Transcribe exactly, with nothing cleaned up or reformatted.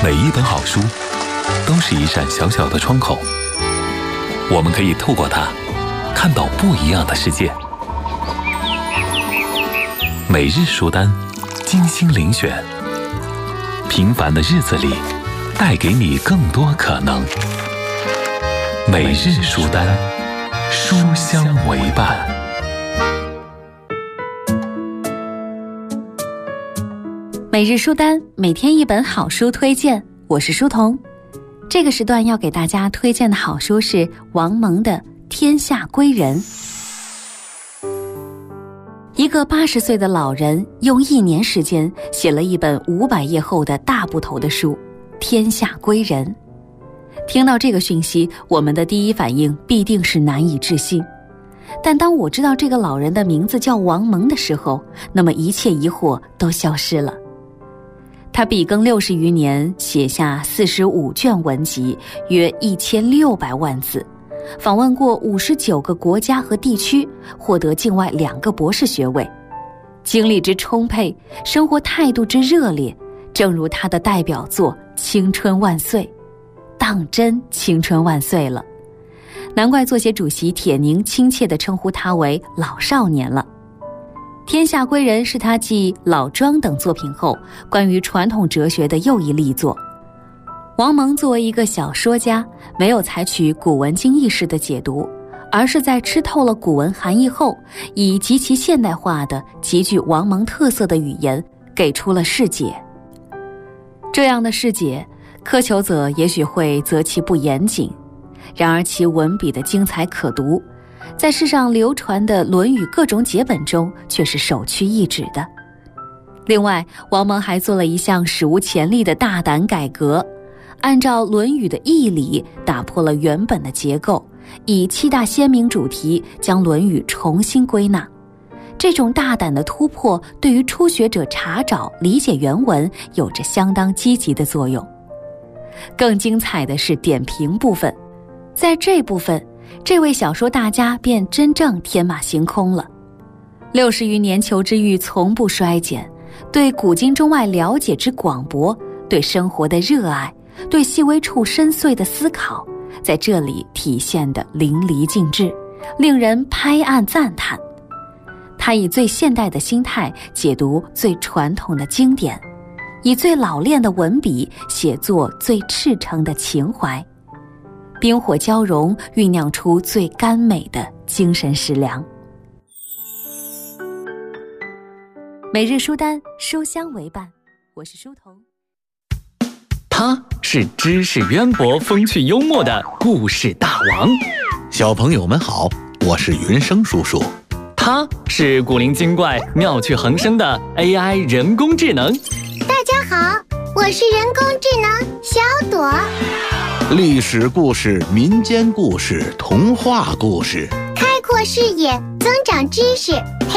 每一本好书都是一扇小小的窗口，我们可以透过它看到不一样的世界。每日书单，精心遴选，平凡的日子里带给你更多可能。每日书单，书香为伴。 每日书单，每天一本好书推荐，我是书童。这个时段要给大家推荐的好书是王蒙的《天下归人》。一个八十岁的老人用一年时间写了一本五百页厚的大部头的书《天下归人》。听到这个讯息，我们的第一反应必定是难以置信。但当我知道这个老人的名字叫王蒙的时候，那么一切疑惑都消失了。他笔耕六十余年，写下四十五卷文集，约一千六百万字，访问过五十九个国家和地区，获得境外两个博士学位。精力之充沛，生活态度之热烈，正如他的代表作《青春万岁》，当真青春万岁了。难怪作协主席铁凝亲切地称呼他为老少年了。《天下归人》是他继《老庄》等作品后关于传统哲学的又一力作。王蒙作为一个小说家，没有采取古文经义式的解读，而是在吃透了古文含义后，以极其现代化的极具王蒙特色的语言给出了释解。这样的释解，苛求者也许会责其不严谨，然而其文笔的精彩可读，在世上流传的《论语》各种解本中却是首屈一指的。另外，王蒙还做了一项史无前例的大胆改革，按照《论语》的义理打破了原本的结构，以七大鲜明主题将《论语》重新归纳。这种大胆的突破对于初学者查找理解原文有着相当积极的作用。更精彩的是点评部分，在这部分这位小说大家便真正天马行空了。六十余年求知欲从不衰减，对古今中外了解之广博，对生活的热爱，对细微处深邃的思考，在这里体现得淋漓尽致，令人拍案赞叹。他以最现代的心态解读最传统的经典，以最老练的文笔写作最赤诚的情怀，冰火交融，酝酿出最甘美的精神食粮。每日书单，书香为伴，我是书童。 他是知识渊博、风趣幽默的故事大王。 小朋友们好，我是云生叔叔。 他是古灵精怪、妙趣横生的 A I 人工智能。 大家好，我是人工智能小朵。 历史故事、民间故事、童话故事， 开阔视野，增长知识。